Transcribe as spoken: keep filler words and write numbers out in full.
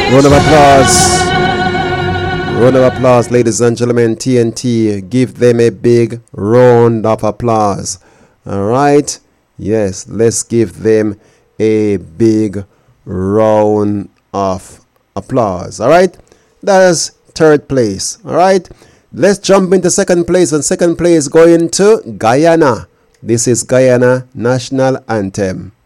Round of applause. Round of applause, ladies and gentlemen. T N T, give them a big round of applause. All right. Yes, let's give them a big round of applause. All right. That's third place. All right. Let's jump into second place. And second place going to Guyana. This is Guyana National Anthem.